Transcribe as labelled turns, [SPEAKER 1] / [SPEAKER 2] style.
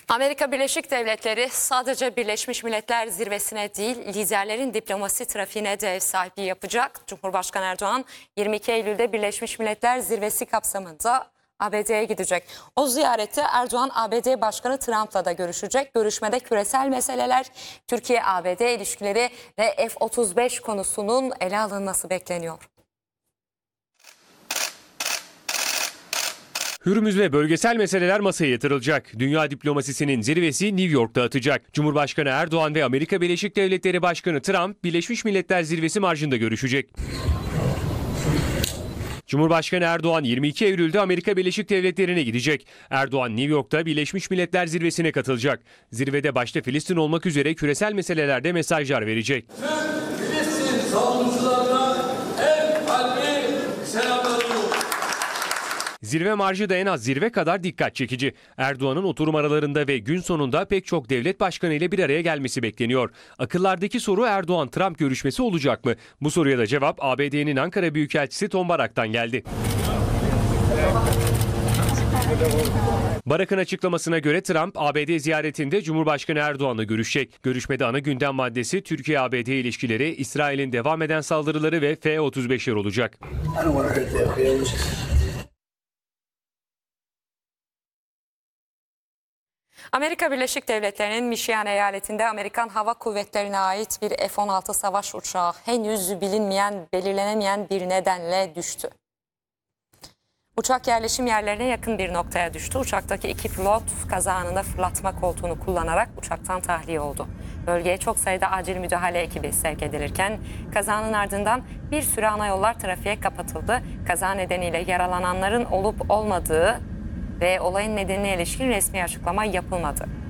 [SPEAKER 1] Amerika Birleşik Devletleri sadece Birleşmiş Milletler Zirvesi'ne değil, liderlerin diplomasi trafiğine de ev sahipliği yapacak. Cumhurbaşkanı Erdoğan 22 Eylül'de Birleşmiş Milletler Zirvesi kapsamında ABD'ye gidecek. O ziyarette Erdoğan ABD Başkanı Trump'la da görüşecek. Görüşmede küresel meseleler, Türkiye-ABD ilişkileri ve F-35 konusunun ele alınması bekleniyor.
[SPEAKER 2] Hürmüz ve bölgesel meseleler masaya yatırılacak. Dünya diplomasisinin zirvesi New York'ta atacak. Cumhurbaşkanı Erdoğan ve Amerika Birleşik Devletleri Başkanı Trump, Birleşmiş Milletler Zirvesi marjında görüşecek. Cumhurbaşkanı Erdoğan 22 Eylül'de Amerika Birleşik Devletleri'ne gidecek. Erdoğan New York'ta Birleşmiş Milletler Zirvesi'ne katılacak. Zirvede başta Filistin olmak üzere küresel meselelerde mesajlar verecek.
[SPEAKER 3] Filistin savunucularına en kalbi selamlarımı.
[SPEAKER 2] Zirve marjı da en az zirve kadar dikkat çekici. Erdoğan'ın oturum aralarında ve gün sonunda pek çok devlet başkanı ile bir araya gelmesi bekleniyor. Akıllardaki soru Erdoğan-Trump görüşmesi olacak mı? Bu soruya da cevap ABD'nin Ankara Büyükelçisi Tom Barak'tan geldi. Barak'ın açıklamasına göre Trump, ABD ziyaretinde Cumhurbaşkanı Erdoğan'la görüşecek. Görüşmede ana gündem maddesi Türkiye-ABD ilişkileri, İsrail'in devam eden saldırıları ve F-35'ler olacak.
[SPEAKER 1] Amerika Birleşik Devletleri'nin Michigan eyaletinde Amerikan Hava Kuvvetleri'ne ait bir F-16 savaş uçağı henüz belirlenemeyen bir nedenle düştü. Uçak yerleşim yerlerine yakın bir noktaya düştü. Uçaktaki iki pilot kaza anında fırlatma koltuğunu kullanarak uçaktan tahliye oldu. Bölgeye çok sayıda acil müdahale ekibi sevk edilirken kazanın ardından bir süre ana yollar trafiğe kapatıldı. Kaza nedeniyle yaralananların olup olmadığı ve olayın nedenine ilişkin resmi açıklama yapılmadı.